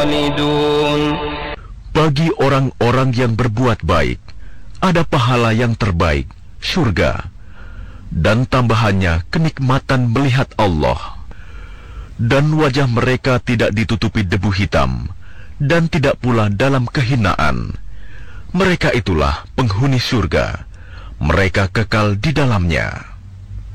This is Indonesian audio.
خالدون. Bagi orang-orang yang berbuat baik, ada pahala yang terbaik, surga, dan tambahannya kenikmatan melihat Allah. Dan wajah mereka tidak ditutupi debu hitam, dan tidak pula dalam kehinaan. Mereka itulah penghuni surga, mereka kekal di dalamnya.